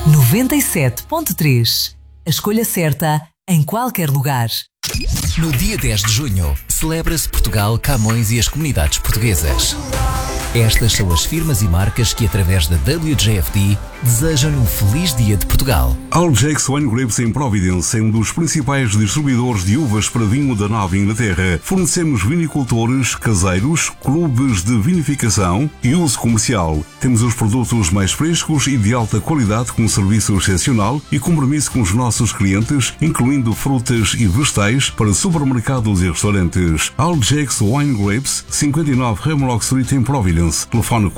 97.3. A escolha certa em qualquer lugar. No dia 10 de junho, celebra-se Portugal, Camões e as comunidades portuguesas. Estas são as firmas e marcas que, através da WJFD, desejam um feliz dia de Portugal. Algex Wine Grapes em Providence é um dos principais distribuidores de uvas para vinho da Nova Inglaterra. Fornecemos vinicultores, caseiros, clubes de vinificação e uso comercial. Temos os produtos mais frescos e de alta qualidade com um serviço excepcional e compromisso com os nossos clientes, incluindo frutas e vegetais para supermercados e restaurantes. Algex Wine Grapes, 59 Hemlock Street em Providence. Telefone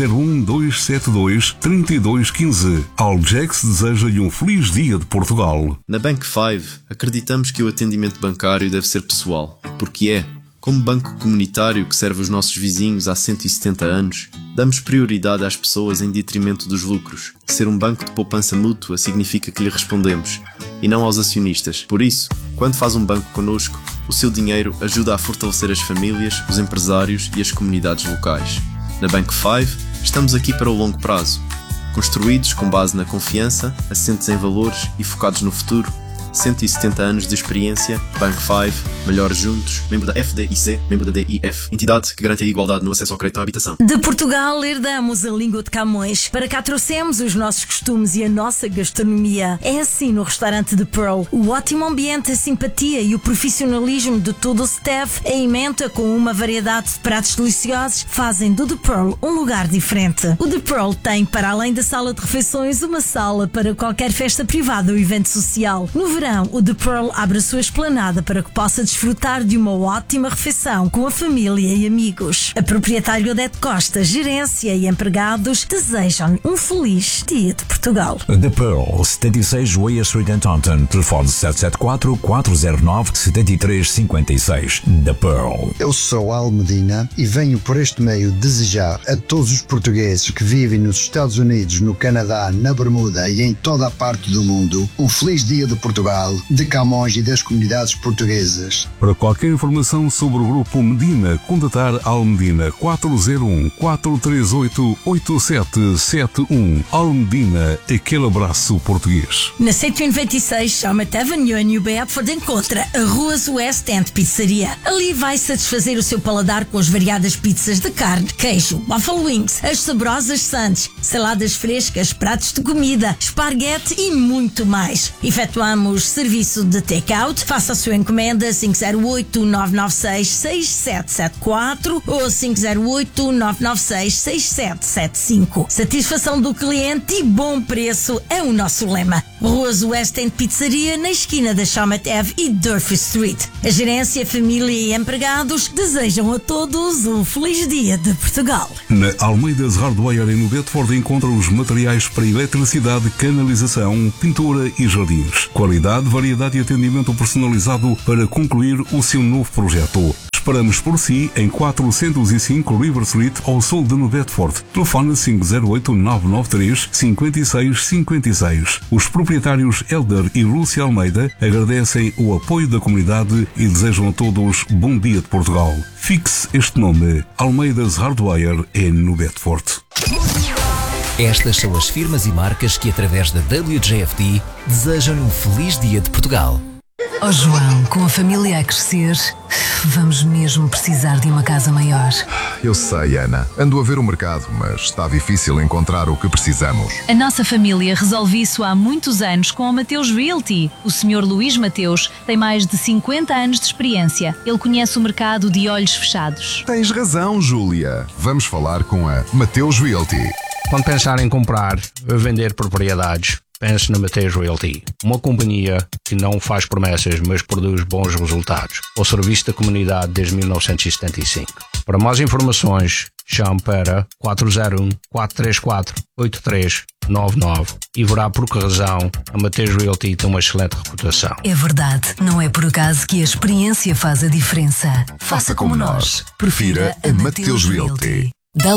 401-272-3215. Algex deseja-lhe um feliz dia de Portugal. Na Bank 5, acreditamos que o atendimento bancário deve ser pessoal, porque é. Como banco comunitário que serve os nossos vizinhos há 170 anos, damos prioridade às pessoas em detrimento dos lucros. Ser um banco de poupança mútua significa que lhe respondemos, e não aos acionistas. Por isso, quando faz um banco connosco, o seu dinheiro ajuda a fortalecer as famílias, os empresários e as comunidades locais. Na Bank 5, estamos aqui para o longo prazo. Construídos com base na confiança, assentes em valores e focados no futuro, 170 anos de experiência, Bank 5, melhor juntos, membro da FDIC, membro da DIF, entidade que garante a igualdade no acesso ao crédito à habitação. De Portugal herdamos a língua de Camões, para cá trouxemos os nossos costumes e a nossa gastronomia. É assim no restaurante The Pearl. O ótimo ambiente, a simpatia e o profissionalismo de todo o staff, a emenda com uma variedade de pratos deliciosos, fazem do The Pearl um lugar diferente. O The Pearl tem, para além da sala de refeições, uma sala para qualquer festa privada ou evento social. No verão, o The Pearl abre a sua esplanada para que possa desfrutar de uma ótima refeição com a família e amigos. A proprietária Odete Costa, gerência e empregados desejam um feliz dia de Portugal. The Pearl, 76 Weir Street em Taunton, telefone 774-409-7356. The Pearl. Eu sou Al Medina e venho por este meio desejar a todos os portugueses que vivem nos Estados Unidos, no Canadá, na Bermuda e em toda a parte do mundo um feliz dia de Portugal, de Camões e das comunidades portuguesas. Para qualquer informação sobre o Grupo Medina, contatar Al Medina 401-438-8771. Al Medina, aquele abraço português. Na 196 Summit Avenue, em New Bedford, encontra a Ruas West End Pizzaria. Ali vai satisfazer o seu paladar com as variadas pizzas de carne, queijo, buffalo wings, as saborosas sandes, saladas frescas, pratos de comida, esparguete e muito mais. Efetuamos serviço de take-out. Faça a sua encomenda 508-996-6774 ou 508-996-6775. Satisfação do cliente e bom preço é o nosso lema. Ruas West End Pizzaria, na esquina da Summit Ave e Durfee Street. A gerência, família e empregados desejam a todos um feliz dia de Portugal. Na Almeidas Hardware em Bedford encontra os materiais para eletricidade, canalização, pintura e jardins. Qualidade, variedade e atendimento personalizado para concluir o seu novo projeto. Esperamos por si em 405 River Street, ao sul de New Bedford. Telefone 508-993-5656. Os proprietários Elder e Lúcia Almeida agradecem o apoio da comunidade e desejam a todos bom dia de Portugal. Fixe este nome: Almeidas Hardware em New Bedford. Estas são as firmas e marcas que, através da WJFD, desejam um feliz dia de Portugal. Oh João, com a família a crescer, vamos mesmo precisar de uma casa maior. Eu sei, Ana. Ando a ver o mercado, mas está difícil encontrar o que precisamos. A nossa família resolve isso há muitos anos com a Mateus Realty. O Sr. Luís Mateus tem mais de 50 anos de experiência. Ele conhece o mercado de olhos fechados. Tens razão, Júlia. Vamos falar com a Mateus Realty. Quando pensar em comprar ou vender propriedades, pense na Mateus Realty, uma companhia que não faz promessas, mas produz bons resultados. O serviço da comunidade desde 1975. Para mais informações, chame para 401-434-8399 e verá por que razão a Mateus Realty tem uma excelente reputação. É verdade, não é por acaso que a experiência faz a diferença. Faça como nós. Prefira a Mateus Realty.